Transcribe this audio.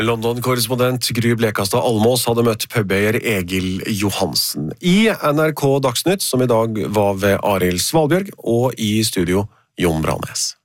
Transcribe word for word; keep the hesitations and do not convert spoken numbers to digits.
London-korrespondent Gry Blekastad Almås hadde møtt pubeier Egil Johansen. I N R K Dagsnytt, som i dag var ved Arild Svalbjørg, og i studio Jon Branes.